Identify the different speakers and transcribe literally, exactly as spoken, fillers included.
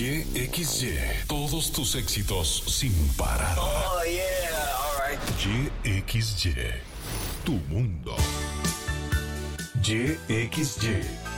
Speaker 1: Y X Y, todos tus éxitos sin parar.
Speaker 2: Oh, yeah, all right.
Speaker 1: Y X Y, tu mundo. Y X Y.